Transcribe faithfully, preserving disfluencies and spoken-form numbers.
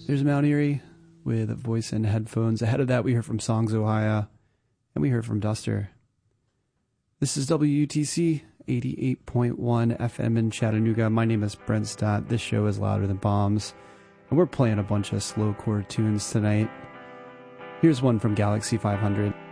There's Mount Erie with Voice and Headphones. Ahead of that, we heard from Songs Ohio, and we heard from Duster. This is W U T C eighty-eight point one F M in Chattanooga. My name is Brent Stott. This show is Louder Than Bombs, and we're playing a bunch of slowcore tunes tonight. Here's one from Galaxy five hundred.